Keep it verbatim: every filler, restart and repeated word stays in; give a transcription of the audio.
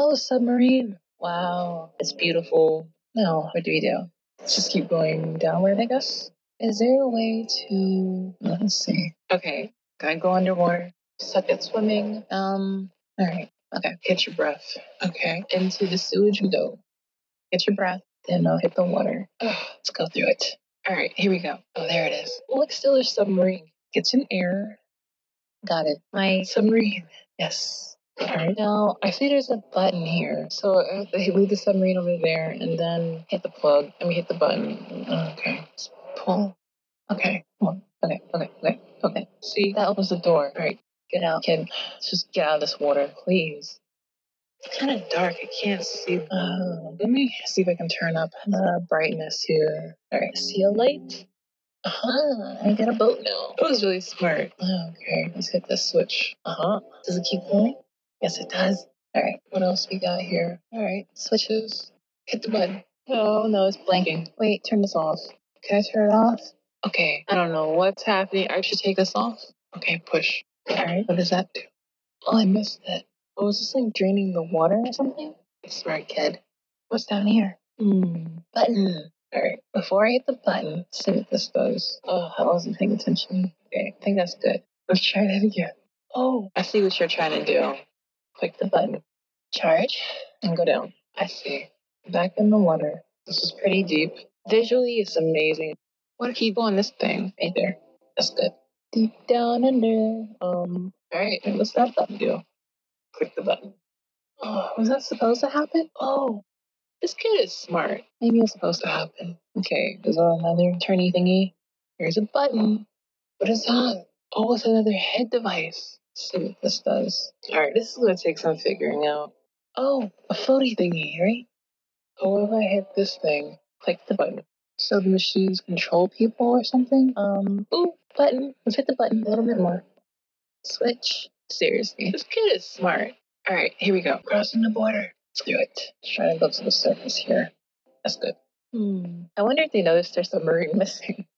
Oh, submarine. Wow, it's beautiful. Now, what do we do? Let's just keep going downward, I guess. Is there a way to... Let's see. Okay, gotta go underwater. Suck at swimming. Um, all right. Okay, catch your breath. Okay, into the sewage we go. Get your breath, then I'll hit the water. Ugh, let's go through it. All right, here we go. Oh, there it is. Look, still a submarine. Get some air. Got it. My submarine. Yes. All right. Now, I see there's a button here. So I have to leave the submarine over there and then hit the plug and we hit the button. Okay. Let's pull. Okay. Come on. Okay. Okay. Okay. Okay. See, that opens the door. All right. Get out, kid. Let's just get out of this water, please. It's kind of dark. I can't see. Uh, let me see if I can turn up the brightness here. All right. See a light? Uh huh. I got a boat now. That was really smart. Okay. Let's hit this switch. Uh huh. Does it keep going? Yes, it does. All right. What else we got here? All right. Switches. Hit the button. Oh no, it's blanking. Wait. Turn this off. Can I turn it off? Okay. I don't know what's happening. I should take this off. Okay. Push. All right. What does that do? Oh, I missed it. Oh, is this like draining the water or something? Smart kid. What's down here? Hmm. Button. Alright, before I hit the button, let's see what this does. Oh, I wasn't paying attention. Okay, I think that's good. Let's try that again. Oh, I see what you're trying to do. Click the button. Charge. And go down. I see. Back in the water. This is pretty deep. Visually, it's amazing. What if you go on this thing? Right there. That's good. Deep down under. Um, alright, what's that button do? Click the button. Oh, was that supposed to happen? Oh, this kid is smart. Maybe it's supposed to happen. Okay, there's another turny thingy. Here's a button. What is that? Oh, it's another head device. Let's see what this does. Alright, this is gonna take some figuring out. Oh, a floaty thingy, right? Oh, if I hit this thing, click the button. So the machines control people or something? Um, ooh, button. Let's hit the button a little bit more. Switch. Seriously, this kid is smart. Alright, here we go. Crossing the border. Let's do it. Let's try to go to the surface here. That's good. Hmm. I wonder if they noticed there's a submarine missing.